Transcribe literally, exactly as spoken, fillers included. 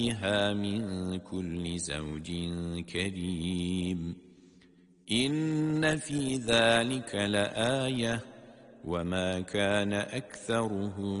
فيها من كل زوج كريم إن في ذلك لآية وما كان أكثرهم